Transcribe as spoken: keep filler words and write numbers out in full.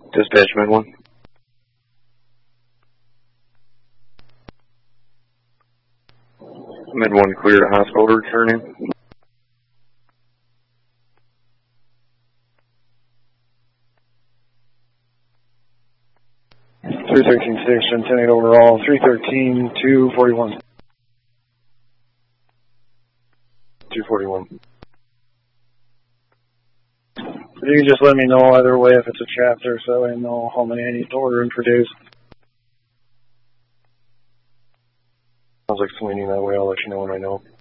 Dispatch Med one. Med one clear to hospital returning. three thirteen six, ten eight overall, three thirteen two forty-one. two forty-one. You can just let me know either way if it's a chapter so I know how many I need to order and produce. Sounds like something that way, I'll let you know when I know.